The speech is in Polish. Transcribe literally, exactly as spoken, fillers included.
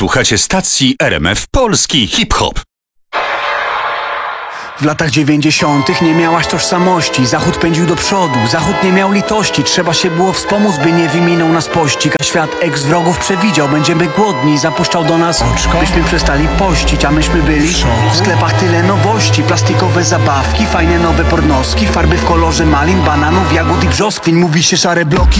Słuchacie stacji R M F Polski Hip-Hop. W latach dziewięćdziesiątych nie miałaś tożsamości. Zachód pędził do przodu, Zachód nie miał litości. Trzeba się było wspomóc, by nie wyminął nas pościg. A świat ex-wrogów przewidział, będziemy głodni. Zapuszczał do nas oczko, byśmy przestali pościć. A myśmy byli w sklepach tyle nowości. Plastikowe zabawki, fajne nowe pornoski, farby w kolorze malin, bananów, jagód i brzoskwiń. Mówi się szare bloki,